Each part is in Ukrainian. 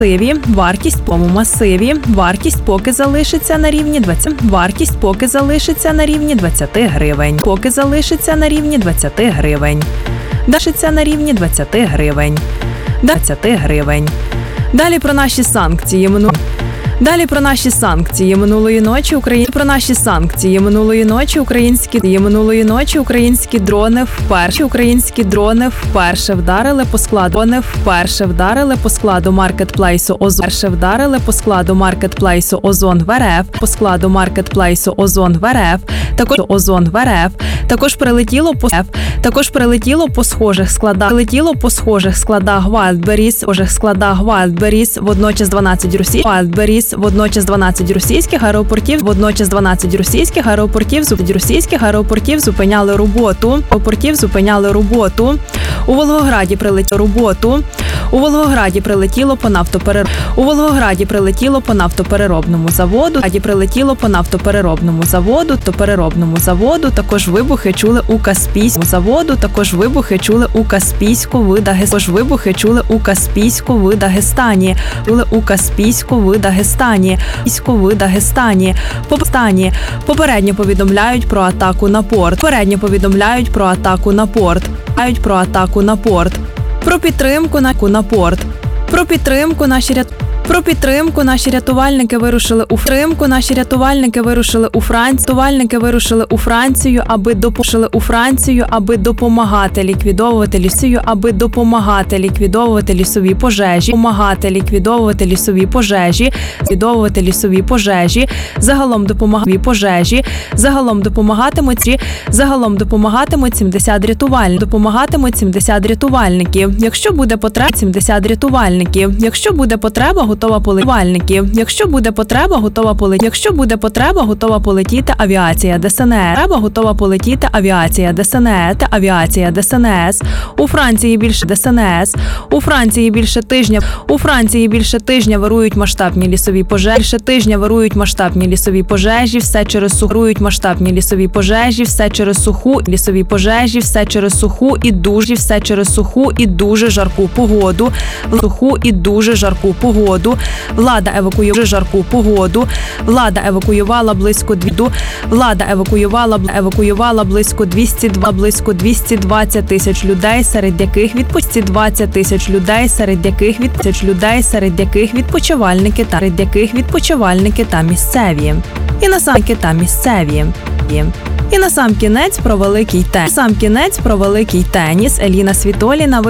вартість по масиві, вартість поки залишиться на рівні 20, вартість поки залишиться на рівні 20 гривень, поки залишиться на рівні 20 гривень, залишиться на рівні 20 гривень, 20 гривень. Далі про наші санкції минулої ночі українські дрони вперше вдарили по складу маркетплейсу Озон в РФ, також прилетіло по схожих складах Wildberries, водночас 12 російських аеропортів зупиняли роботу. У Волгограді прилетіло по нафтопереробному заводу. Також вибухи чули у Каспійську в Дагестані. Попередньо повідомляють про атаку на порт. Про підтримку наші рятувальники вирушили у Францію, аби допомагати ліквідовувати лісові пожежі. Загалом допомагатимуть 70 рятувальників. Якщо буде потреба, готова полетіти авіація ДСНС. У Франції більше тижня вирують масштабні лісові пожежі, все через суху і дуже жарку погоду. Влада евакуювала близько 220 тисяч людей, серед яких відпочивальники та місцеві. І на сам кінець про великий теніс. Еліна Світоліна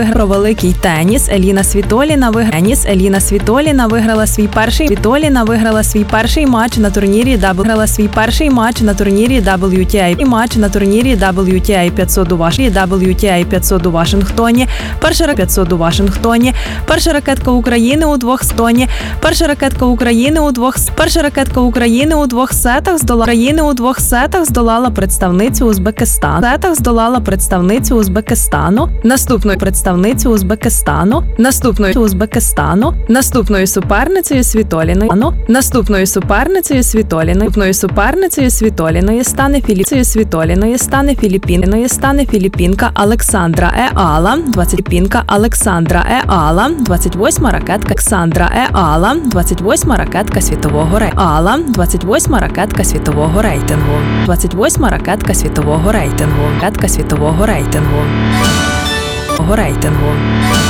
виграла свій перший матч на турнірі WTA 500 у Вашингтоні. Перша ракетка України у двох сетах здолала представницю Узбекистану. Наступною суперницею Світоліною стане філіппінка Олександра Еала, 28-ма ракетка світового рейтингу.